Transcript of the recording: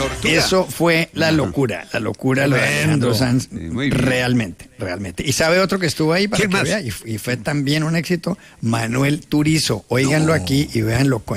Eso fue la locura lo de Alejandro Sanz, muy bien. realmente. Y sabe otro que estuvo ahí para ¿Quién que más? vea, y fue también un éxito, Manuel Turizo. Óiganlo aquí y véanlo.